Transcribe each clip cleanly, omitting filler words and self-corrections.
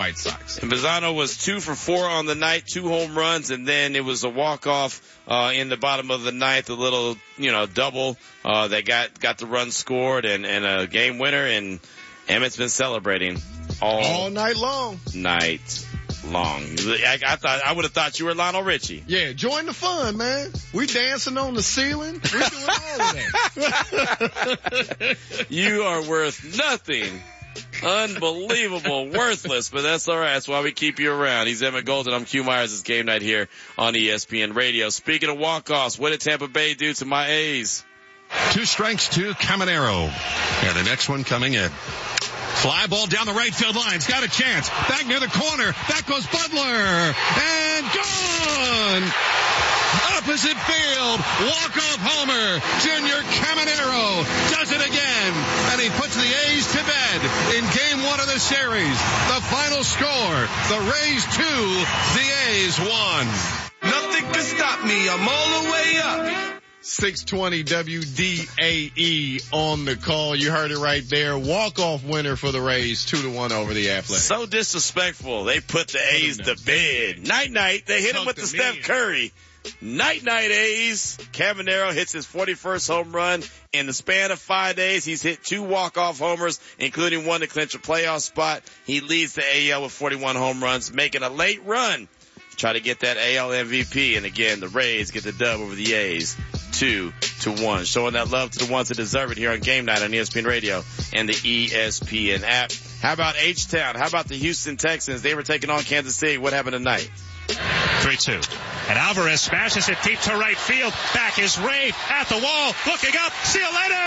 White Sox. And Bazzano was 2 for 4 on the night, 2 home runs, and then it was a walk-off in the bottom of the ninth, a little, double. They got the run scored and a game winner, and Emmett's been celebrating all night long. I would have thought you were Lionel Richie. Yeah, join the fun, man. We dancing on the ceiling. We doing all of that. You are worth nothing. Unbelievable, worthless, but that's all right. That's why we keep you around. He's Emmett Golden. I'm Q Myers. It's game night here on ESPN Radio. Speaking of walk-offs, what did Tampa Bay do to my A's? 2 strikes to Caminero. And the next one coming in. Fly ball down the right field line. It's got a chance. Back near the corner. Back goes Butler. And gone! Opposite field. Walk-off homer. Junior Caminero does it again. And he puts the A's to bed in game 1 of the series. The final score, the Rays 2, the A's 1. Nothing can stop me. I'm all the way up. 620 WDAE on the call. You heard it right there. Walk-off winner for the Rays, 2-1 over the Athletics. So disrespectful. They put the A's to bed. Night-night. They hit him with the Steph Curry. Night-night A's. Caminero hits his 41st home run. In the span of 5 days, he's hit 2 walk-off homers, including one to clinch a playoff spot. He leads the AL with 41 home runs, making a late run to try to get that AL MVP. And again, the Rays get the dub over the A's. 2-1. Showing that love to the ones that deserve it here on Game Night on ESPN Radio and the ESPN app. How about H-Town? How about the Houston Texans? They were taking on Kansas City. What happened tonight? 3-2. And Alvarez smashes it deep to right field. Back is Ray at the wall. Looking up. See you later!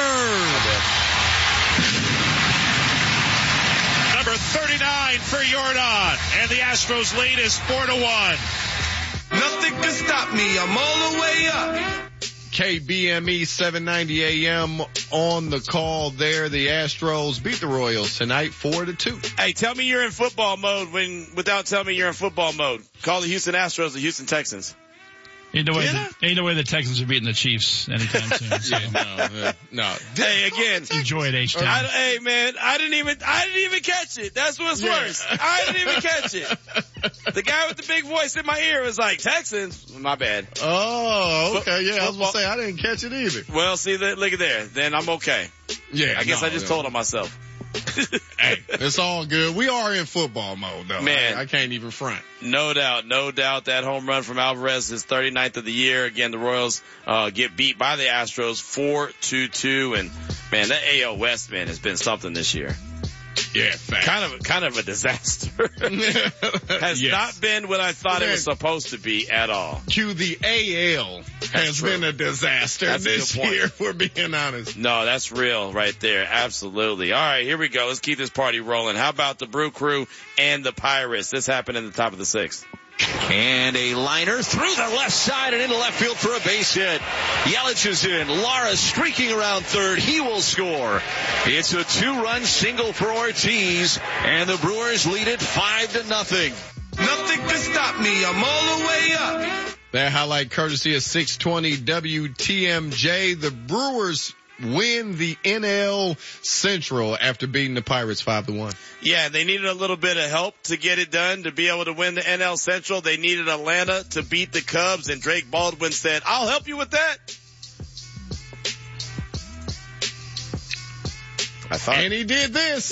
Number 39 for Yordan. And the Astros lead is 4-1. Nothing can stop me. I'm all the way up. KBME 790 AM on the call there. The Astros beat the Royals tonight 4-2. Hey, tell me you're in football mode without telling me you're in football mode. Call the Houston Astros the Houston Texans. Ain't no way the Texans are beating the Chiefs anytime soon. So. No. Hey, again. Enjoy it, H-Town. Hey, man, I didn't even catch it. That's what's worse. I didn't even catch it. The guy with the big voice in my ear was like, Texans? My bad. Oh, okay. Yeah, I was going to say, I didn't catch it either. Well, see, look at there. Then I'm okay. Yeah. I guess I just told on myself. Hey, it's all good. We are in football mode, though. Man, I can't even front. No doubt. That home run from Alvarez is 39th of the year. Again, the Royals get beat by the Astros 4-2. And man, that AL West, man, has been something this year. Yeah, fact. Kind of a disaster. Has not been what I thought it was supposed to be at all. The AL has been a disaster this year, we're being honest. No, that's real right there. Absolutely. All right, here we go. Let's keep this party rolling. How about the Brew Crew and the Pirates? This happened in the top of the 6th. And a liner through the left side and into left field for a base hit. Yelich is in. Lara streaking around third. He will score. It's a 2-run single for Ortiz, and the Brewers lead it 5-0. Nothing can stop me. I'm all the way up. That highlight courtesy of 620 WTMJ. The Brewers win the NL Central after beating the Pirates 5-1. Yeah, they needed a little bit of help to get it done, to be able to win the NL Central. They needed Atlanta to beat the Cubs, and Drake Baldwin said, I'll help you with that. And he did this.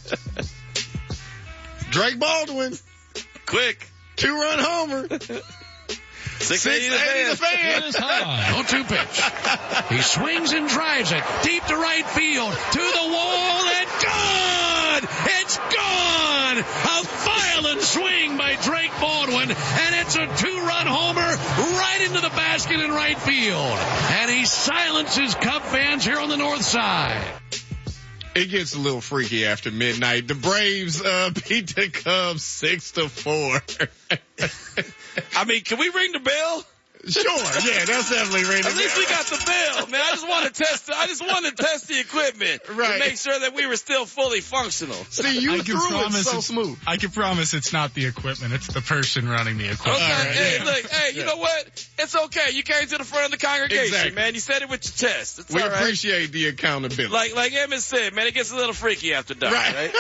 Drake Baldwin. Quick. 2-run homer. 680 the fan. It is high. 0-2 pitch. He swings and drives it deep to right field, to the wall, and gone! It's gone! A violent swing by Drake Baldwin, and it's a 2-run homer right into the basket in right field. And he silences Cub fans here on the north side. It gets a little freaky after midnight. The Braves beat the Cubs 6-4. I mean, can we ring the bell? Sure, yeah, that's definitely ringing. At least we got the bell, man. I just want to test the equipment to make sure that we were still fully functional. See, you threw it so smooth. I can promise it's not the equipment. It's the person running the equipment. Okay, hey, you know what? It's okay. You came to the front of the congregation, man. You said it with your chest. It's we all right. appreciate the accountability. Like Emmett said, man, it gets a little freaky after dark, right?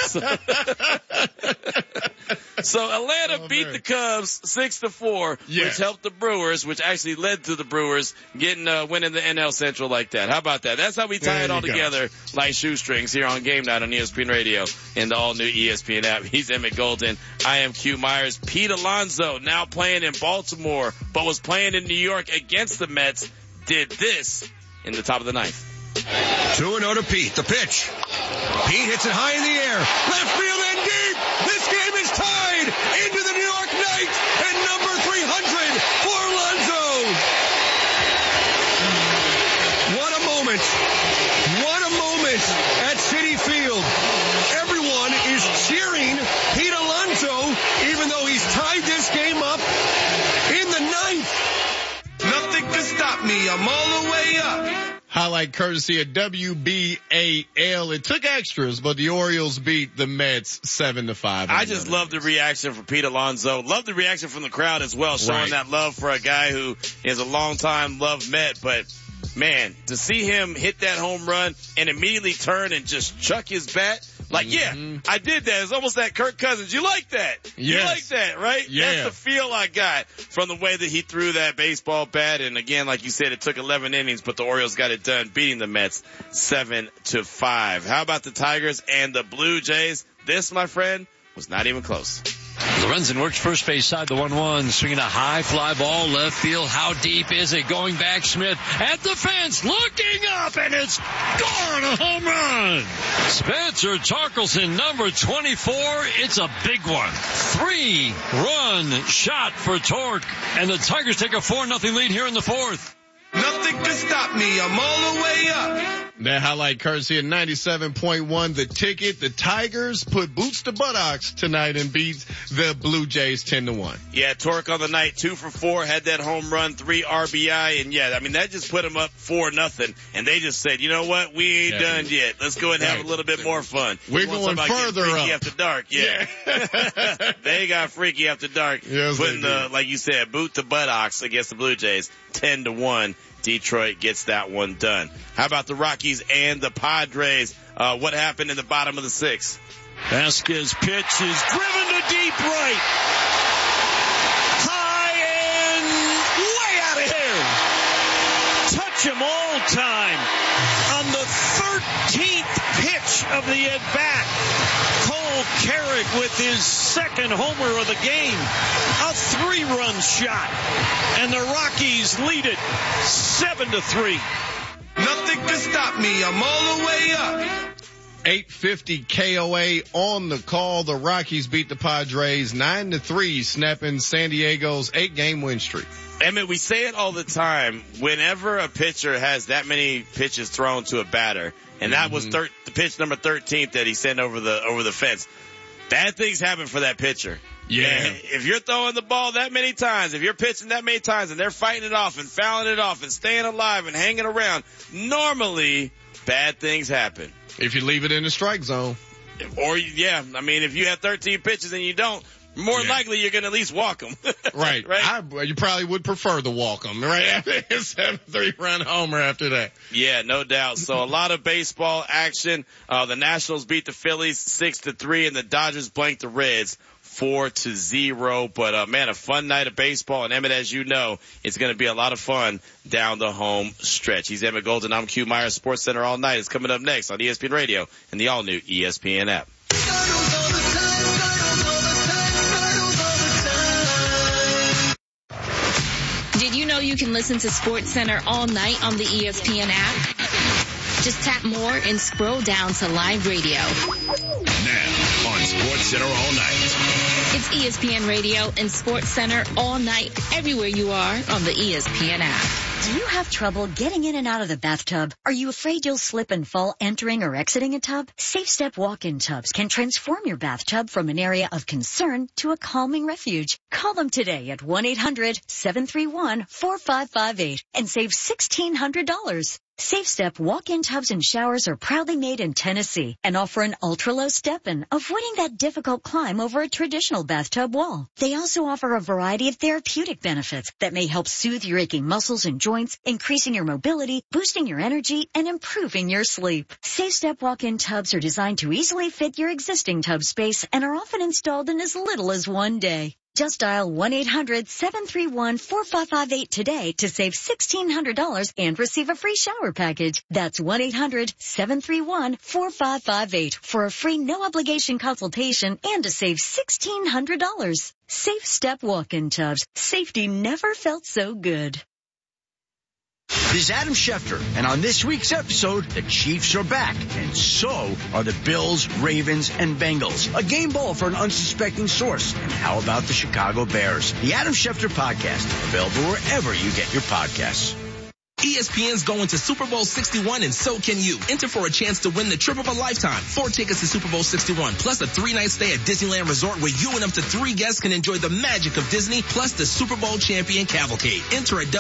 So Atlanta beat the Cubs 6-4, which helped the Brewers, which actually led to the Brewers winning the NL Central like that. How about that? That's how we tie it all together like shoestrings here on Game Night on ESPN Radio and the all-new ESPN app. He's Emmett Golden. I am Q Myers. Pete Alonso, now playing in Baltimore, but was playing in New York against the Mets, did this in the top of the ninth. 2-0 to Pete. The pitch. Pete hits it high in the air. Left field and deep. This game is tied into the New York Knights at number 300 for Alonso. What a moment. What a moment at Citi Field. Everyone is cheering Pete Alonso, even though he's tied this game up in the ninth. Nothing can stop me. I'm all the way up. Highlight courtesy of WBAL. It took extras, but the Orioles beat the Mets 7-5. I just love the reaction from Pete Alonso. Love the reaction from the crowd as well, showing that love for a guy who is a long-time loved Met. But, man, to see him hit that home run and immediately turn and just chuck his bat, like, I did that. It's almost like Kirk Cousins. You like that? Yes. You like that, right? Yeah. That's the feel I got from the way that he threw that baseball bat. And again, like you said, it took 11 innings, but the Orioles got it done, beating the Mets 7-5. How about the Tigers and the Blue Jays? This, my friend, was not even close. Lorenzen works first base side, the 1-1, swinging a high fly ball left field. How deep is it? Going back, Smith at the fence, looking up, and it's gone, a home run. Spencer Torkelson, number 24. It's a big one. 3-run shot for Torque, and the Tigers take a 4-0 lead here in the fourth. Nothing can stop me. I'm all the way up. That highlight courtesy of 97.1 The Ticket. The Tigers put boots to buttocks tonight and beat the Blue Jays 10-1. Yeah, Torque on the night, 2 for 4, had that home run, 3 RBI, and that just put them up 4-0. And they just said, you know what, we ain't done yet. Let's go ahead and have a little bit more fun. We're going further up. After dark, They got freaky after dark, putting like you said, boot to buttocks against the Blue Jays, 10-1. Detroit gets that one done. How about the Rockies and the Padres? What happened in the bottom of the sixth? Vasquez pitch is driven to deep right. High and way out of here. Touch him all time. On the 13th pitch of the at-bat, Cole Carrick with his second homer of the game. A 3-run shot. And the Rockies lead it 7-3. Nothing can stop me. I'm all the way up. 8:50 KOA on the call. The Rockies beat the Padres 9-3, snapping San Diego's 8-game win streak. Emmett, we say it all the time. Whenever a pitcher has that many pitches thrown to a batter, and that was the pitch number 13 that he sent over the fence, bad things happen for that pitcher. Yeah. And if you're throwing the ball that many times, if you're pitching that many times and they're fighting it off and fouling it off and staying alive and hanging around, normally bad things happen. If you leave it in the strike zone. Or, if you have 13 pitches and you don't, more likely you're going to at least walk them. Right. You probably would prefer to walk them, right? After a 7-3-run homer after that. Yeah, no doubt. So a lot of baseball action. The Nationals beat the Phillies 6-3 and the Dodgers blanked the Reds 4-0. But, a fun night of baseball. And Emmett, as you know, it's going to be a lot of fun down the home stretch. He's Emmett Golden. I'm Q Myers. Sports Center all night is coming up next on ESPN Radio and the all new ESPN app. Did you know you can listen to Sports Center all night on the ESPN app? Just tap more and scroll down to live radio. Now on Sports Center all night. It's ESPN Radio and Sports Center all night, everywhere you are on the ESPN app. Do you have trouble getting in and out of the bathtub? Are you afraid you'll slip and fall entering or exiting a tub? Safe Step walk-in tubs can transform your bathtub from an area of concern to a calming refuge. Call them today at 1-800-731-4558 and save $1,600. Safe Step walk-in tubs and showers are proudly made in Tennessee and offer an ultra-low step-in, avoiding that difficult climb over a traditional bathtub wall. They also offer a variety of therapeutic benefits that may help soothe your aching muscles and joints, increasing your mobility, boosting your energy, and improving your sleep. Safe Step walk-in tubs are designed to easily fit your existing tub space and are often installed in as little as one day. Just dial 1-800-731-4558 today to save $1,600 and receive a free shower package. That's 1-800-731-4558 for a free no-obligation consultation and to save $1,600. Safe Step walk-in tubs. Safety never felt so good. This is Adam Schefter, and on this week's episode, the Chiefs are back, and so are the Bills, Ravens, and Bengals. A game ball for an unsuspecting source. And how about the Chicago Bears? The Adam Schefter Podcast, available wherever you get your podcasts. ESPN's going to Super Bowl 61, and so can you. Enter for a chance to win the trip of a lifetime. 4 tickets to Super Bowl 61, plus a 3-night stay at Disneyland Resort where you and up to 3 guests can enjoy the magic of Disney, plus the Super Bowl champion cavalcade. Enter at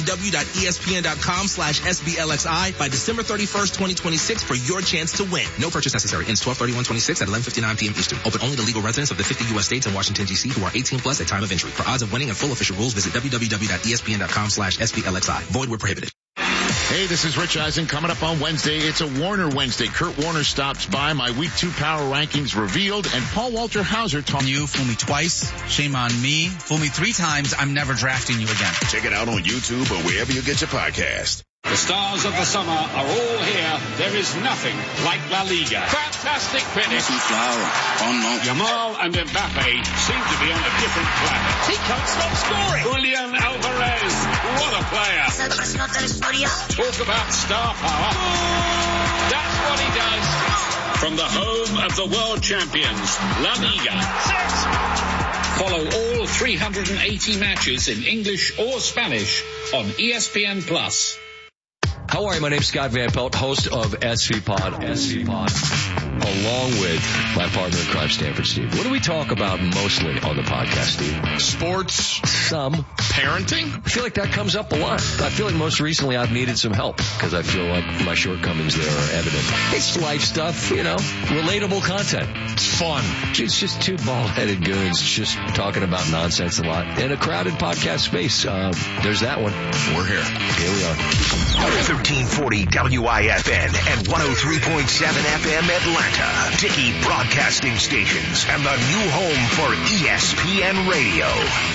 www.espn.com/SBLXI by December 31st, 2026 for your chance to win. No purchase necessary. Ends 12/31/26 at 11:59 p.m. Eastern. Open only to legal residents of the 50 U.S. states and Washington, D.C. who are 18 plus at time of entry. For odds of winning and full official rules, visit www.espn.com/SBLXI. Void where prohibited. Hey, this is Rich Eisen. Coming up on Wednesday, it's a Warner Wednesday. Kurt Warner stops by. My Week 2 power rankings revealed, and Paul Walter Hauser talking. You fool me twice, shame on me. Fool me 3 times, I'm never drafting you again. Check it out on YouTube or wherever you get your podcast. The stars of the summer are all here. There is nothing like La Liga. Fantastic finish. Yamal and Mbappe seem to be on a different planet. He can't stop scoring. Julian Alvarez, what a player. Talk about star power. That's what he does. From the home of the world champions, La Liga. Follow all 380 matches in English or Spanish on ESPN+. How are you? My name's Scott Van Pelt, host of SV Pod, along with my partner in crime, Stanford Steve. What do we talk about mostly on the podcast, Steve? Sports. Some. Parenting? I feel like that comes up a lot. I feel like most recently I've needed some help because I feel like my shortcomings there are evident. It's life stuff, relatable content. It's fun. It's just 2 bald-headed goons just talking about nonsense a lot in a crowded podcast space. There's that one. We're here. Here we are. 1340 WIFN and 103.7 FM Atlanta. Dickey Broadcasting Stations and the new home for ESPN Radio.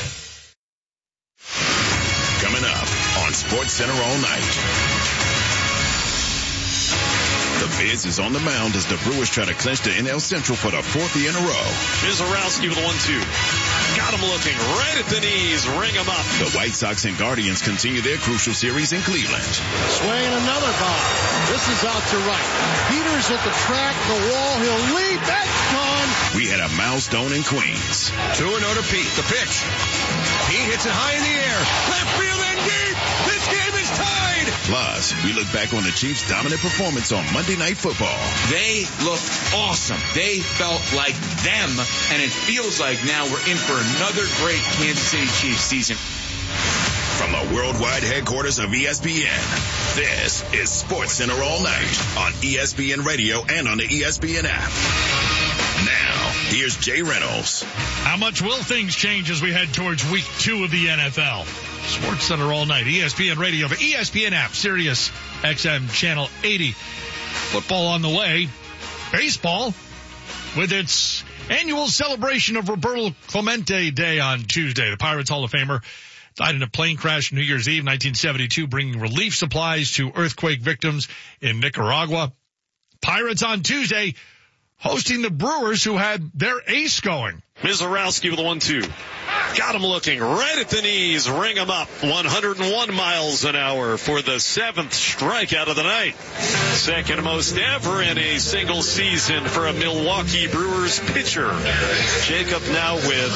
Coming up on SportsCenter all night. The Viz is on the mound as the Brewers try to clinch the NL Central for the 4th year in a row. Mizorowski with a 1-2. Got him looking right at the knees. Ring him up. The White Sox and Guardians continue their crucial series in Cleveland. Swinging another ball. This is out to right. Peters at the track, the wall. He'll leap. That's gone. We had a milestone in Queens. 2-0 to Pete. The pitch. He hits it high in the air. Left field and deep. This game is tied. Plus, we look back on the Chiefs' dominant performance on Monday Night Football. They looked awesome. They felt like them, and it feels like now we're in for another great Kansas City Chiefs season. From the worldwide headquarters of ESPN, this is SportsCenter all night on ESPN Radio and on the ESPN app. Now, here's Jay Reynolds. How much will things change as we head towards Week 2 of the NFL? SportsCenter all night, ESPN Radio, the ESPN app, Sirius XM Channel 80. Football on the way. Baseball with its annual celebration of Roberto Clemente Day on Tuesday. The Pirates Hall of Famer died in a plane crash New Year's Eve, 1972, bringing relief supplies to earthquake victims in Nicaragua. Pirates on Tuesday hosting the Brewers, who had their ace going. Mizorowski with a 1-2. Got him looking right at the knees. Ring him up. 101 miles an hour for the 7th strikeout of the night. Second most ever in a single season for a Milwaukee Brewers pitcher. Jacob now with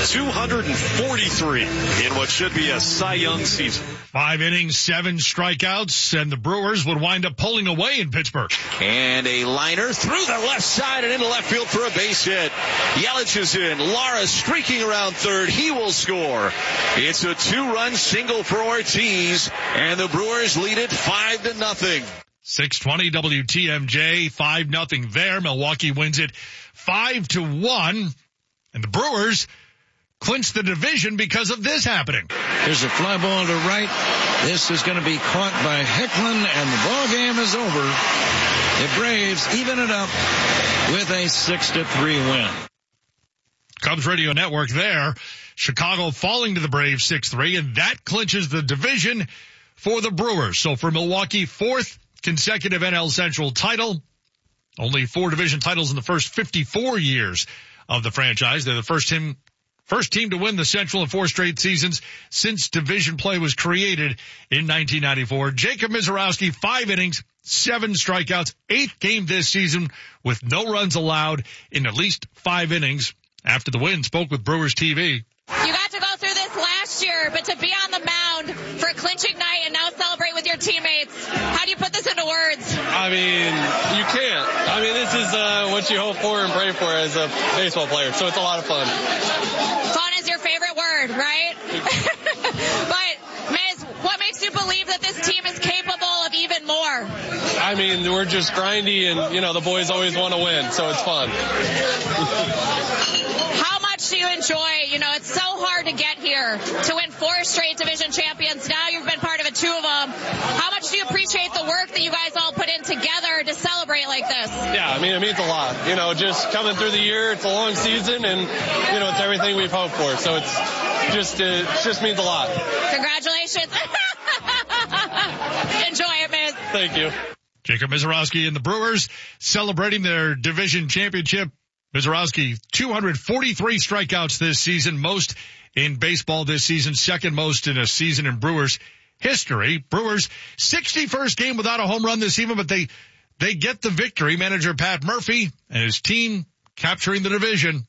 243 in what should be a Cy Young season. 5 innings, 7 strikeouts, and the Brewers would wind up pulling away in Pittsburgh. And a liner through the left side and into left field for a base hit. Yelich is in. Lara streaking around third. He will score. It's a 2-run single for Ortiz, and the Brewers lead it 5-0. 620 WTMJ, 5-0 there. Milwaukee wins it 5-1, and the Brewers clinch the division because of this happening. There's a fly ball to right. This is going to be caught by Hecklin, and the ball game is over. The Braves even it up with a 6-3 win. Cubs Radio Network there. Chicago falling to the Braves 6-3, and that clinches the division for the Brewers. So for Milwaukee, 4th consecutive NL Central title. Only 4 division titles in the first 54 years of the franchise. They're the first team to win the Central in 4 straight seasons since division play was created in 1994. Jacob Mizorowski, 5 innings, 7 strikeouts, 8th game this season with no runs allowed in at least 5 innings. After the win, spoke with Brewers TV. You got to go through this last year, but to be on the mound for a clinching night and now celebrate with your teammates, how do you put this into words? I mean, you can't. I mean, this is what you hope for and pray for as a baseball player, so it's a lot of fun. Fun is your favorite word, right? But, Miz, what makes you believe that this team is capable of even more? I mean, we're just grindy, and, the boys always want to win, so it's fun. How much do you enjoy, it's so hard to get here, to win 4 straight division champions. Now you've been part of it, 2 of them. How much do you appreciate the work that you guys all put in together to celebrate like this? Yeah, I mean, it means a lot. Just coming through the year, it's a long season, and, it's everything we've hoped for. So it just means a lot. Congratulations. Enjoy it, man. Thank you. Jacob Mizorowski and the Brewers celebrating their division championship. Mizorowski, 243 strikeouts this season, most in baseball this season, second most in a season in Brewers history. Brewers, 61st game without a home run this season, but they get the victory. Manager Pat Murphy and his team capturing the division.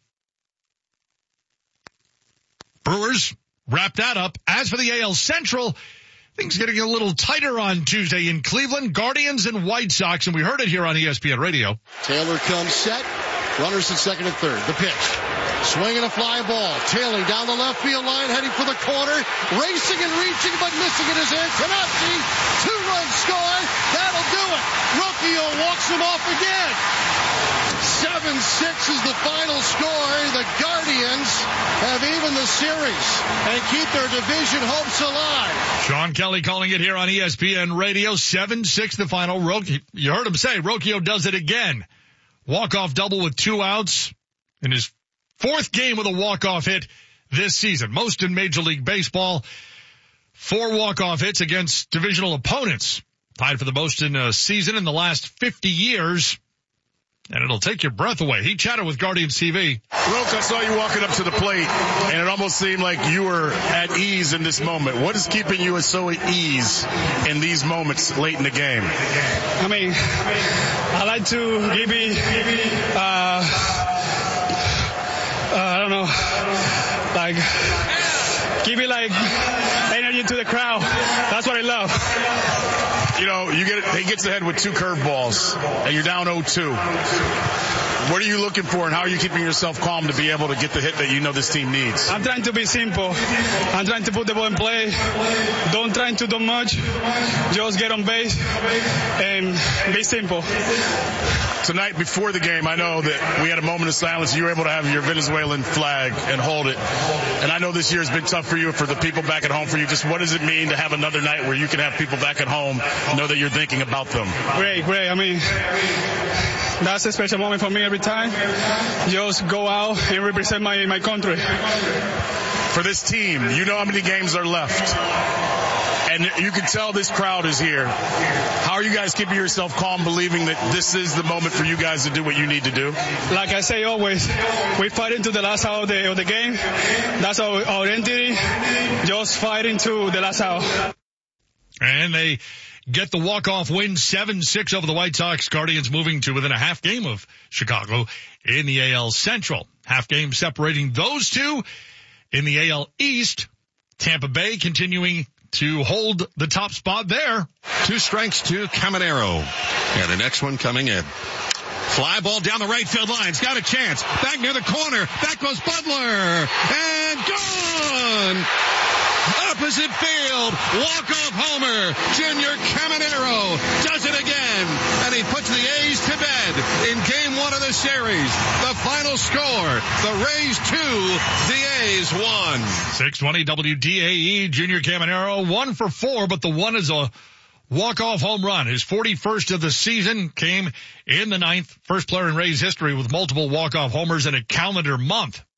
Brewers wrap that up. As for the AL Central, things getting a little tighter on Tuesday in Cleveland. Guardians and White Sox, and we heard it here on ESPN Radio. Taylor comes set. Runners at second and third. The pitch. Swinging a fly ball. Taylor down the left field line, heading for the corner. Racing and reaching, but missing it is in. Tanopsy, 2-run score. That'll do it. Rocchio walks him off again. 7-6 is the final score. The Guardians have evened the series and keep their division hopes alive. Sean Kelly calling it here on ESPN Radio. 7-6 the final. You heard him say, Rocchio does it again. Walk-off double with 2 outs in his 4th game with a walk-off hit this season. Most in Major League Baseball. 4 walk-off hits against divisional opponents. Tied for the most in a season in the last 50 years. And it'll take your breath away. He chatted with Guardians TV. Roke, I saw you walking up to the plate, and it almost seemed like you were at ease in this moment. What is keeping you so at ease in these moments late in the game? I mean, I like to give me, I don't know, like, give me like energy to the crowd. That's what I love. He gets ahead with 2 curveballs, and you're down 0-2. What are you looking for, and how are you keeping yourself calm to be able to get the hit that you know this team needs? I'm trying to be simple. I'm trying to put the ball in play. Don't try to do much. Just get on base and be simple. Tonight, before the game, I know that we had a moment of silence. You were able to have your Venezuelan flag and hold it. And I know this year has been tough for you, for the people back at home, for you. Just what does it mean to have another night where you can have people back at home know that you're thinking about them? Great. I mean, that's a special moment for me every time. Just go out and represent my country. For this team, you know how many games are left. And you can tell this crowd is here. How are you guys keeping yourself calm, believing that this is the moment for you guys to do what you need to do? Like I say always, we fight into the last hour of the game. That's our identity, just fighting to the last hour. And they get the walk-off win 7-6 over the White Sox. Guardians moving to within a half game of Chicago in the AL Central. Half game separating those two in the AL East. Tampa Bay continuing to hold the top spot there. 2 strikes to Caminero. And the next one coming in. Fly ball down the right field line. It's got a chance. Back near the corner. Back goes Butler. And gone! Opposite field. Walk-off homer. Junior Caminero does it again. And he puts the A's to bed in game 1 of the series. The final score, the Rays 2, the A's 1. 620 WDAE. Junior Caminero 1 for 4, but the one is a walk-off home run. His 41st of the season came in the 9th. First player in Rays history with multiple walk-off homers in a calendar month.